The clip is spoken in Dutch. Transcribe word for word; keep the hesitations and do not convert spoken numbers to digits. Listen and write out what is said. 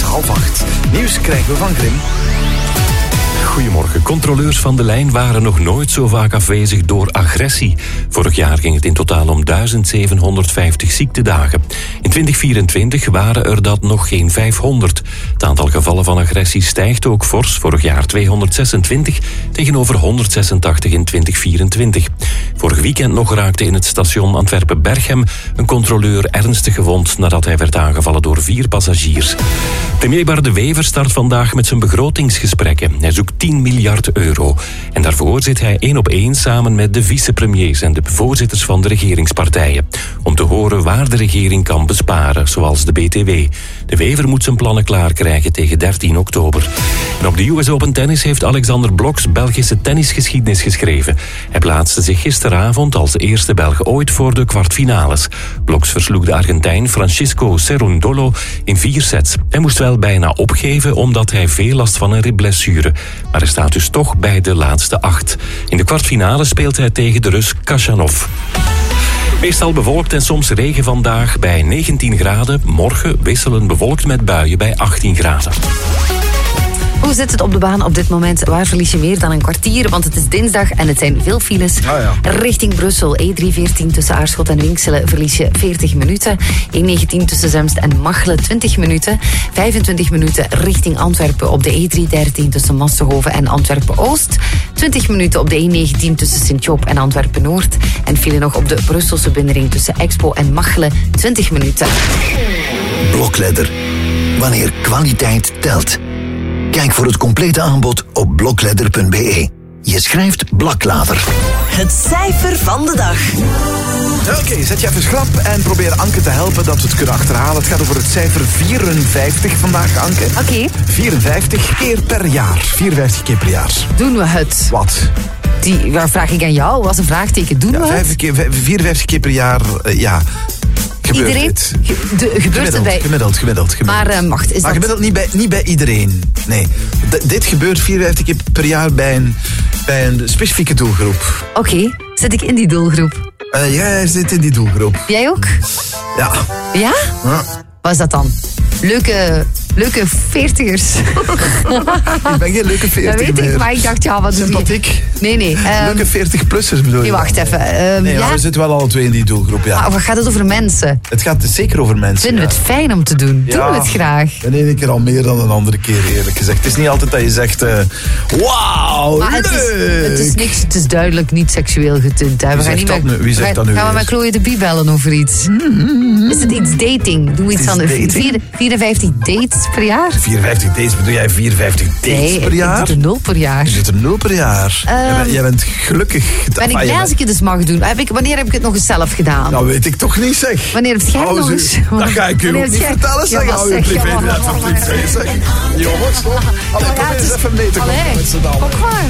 half acht. Nieuws krijgen we van Grim. Goedemorgen. Controleurs van de lijn waren nog nooit zo vaak afwezig door agressie. Vorig jaar ging het in totaal om duizend zevenhonderdvijftig ziektedagen. In twintig vierentwintig waren er dat nog geen vijfhonderd. Het aantal gevallen van agressie stijgt ook fors. Vorig jaar tweehonderdzesentwintig tegenover honderdzesentachtig in twintig vierentwintig. Vorig weekend nog raakte in het station Antwerpen-Berchem een controleur ernstig gewond nadat hij werd aangevallen door vier passagiers. Premier Bart De Wever start vandaag met zijn begrotingsgesprekken. Hij zoekt tien miljard euro. En daarvoor zit hij één op één samen met de vicepremiers en de voorzitters van de regeringspartijen. Om te horen waar de regering kan besparen, zoals de B T W. De Wever moet zijn plannen klaar krijgen tegen dertien oktober. En op de U S Open Tennis heeft Alexander Blok's Belgische tennisgeschiedenis geschreven. Hij plaatste zich gisteravond als eerste Belg ooit voor de kwartfinales. Bloks versloeg de Argentijn Francisco Cerundolo in vier sets. Hij moest wel bijna opgeven omdat hij veel last van een ribblessure. Maar hij staat dus toch bij de laatste acht. In de kwartfinale speelt hij tegen de Rus Khachanov. Meestal bewolkt en soms regen vandaag bij negentien graden. Morgen wisselend bewolkt met buien bij achttien graden. Hoe zit het op de baan op dit moment? Waar verlies je meer dan een kwartier? Want het is dinsdag en het zijn veel files. Ah, ja. Richting Brussel, E driehonderdveertien tussen Aarschot en Winkselen verlies je veertig minuten. E negentien tussen Zemst en Machelen twintig minuten. vijfentwintig minuten richting Antwerpen op de E driehonderddertien tussen Mastehoven en Antwerpen-Oost. twintig minuten op de E negentien tussen Sint-Joop en Antwerpen-Noord. En file nog op de Brusselse binnenring tussen Expo en Machelen twintig minuten. Blokledder. Wanneer kwaliteit telt. Kijk voor het complete aanbod op blokledder punt b e. Je schrijft Blaklader. Het cijfer van de dag. Oké, okay, zet je even schrap en probeer Anke te helpen dat we het kunnen achterhalen. Het gaat over het cijfer vierenvijftig vandaag, Anke. Oké. Okay. vierenvijftig keer per jaar. vierenvijftig keer per jaar. Doen we het? Wat? Die waar vraag ik aan jou. Was een vraagteken. Doen ja, we het? Keer, vierenvijftig keer per jaar, uh, ja... Gebeurt iedereen? Dit. Ge, de, gebeurt gemiddeld, het bij... Gemiddeld, gemiddeld, gemiddeld. Maar uh, wacht, is maar dat... gemiddeld niet bij, niet bij iedereen. Nee. D- dit gebeurt vierenvijftig keer per jaar bij een, bij een specifieke doelgroep. Oké, okay. Zit ik in die doelgroep? Uh, jij zit in die doelgroep. Jij ook? Ja. Ja? ja. Wat is dat dan? Leuke... Leuke veertigers. Ik ben geen leuke veertiger Dat weet meer. ik, maar ik dacht, ja, wat doe je? Sympathiek. Nee, nee. Um, leuke veertig-plussers bedoel je? Nee, wacht even. Um, nee, ja? we zitten wel alle twee in die doelgroep, ja. Maar, of gaat het over mensen? Het gaat zeker over mensen. Vinden we ja. het fijn om te doen? Ja, doen we het graag? De ene keer al meer dan een andere keer, eerlijk gezegd. Het is niet altijd dat je zegt, uh, wauw, maar het is, het is niks, het is duidelijk niet seksueel getint. Hè. We Wie gaan zegt niet dat met, nu? Wie zegt gaan, dat nu gaan we weer? met Chloe de Bie bellen over iets? Mm-hmm. Is het iets dating? Doen we iets aan de vier, vierenvijftig dates per jaar? vierenvijftig dates, bedoel jij vierenvijftig dates nee, per jaar? Nee, ik doe er nul per jaar. Je doet er nul per jaar. Um, jij, bent, jij bent gelukkig. Ben ik blij als ik het eens mag doen? Heb ik, wanneer heb ik het nog eens zelf gedaan? Dat weet ik toch niet, zeg. Wanneer heb jij nog eens? Dat ga ik u ook niet jij... vertellen, zeg. Hou je privé net verplicht, zeg. Jongens, toch? Allee, kom eens even mee te komen met z'n allen.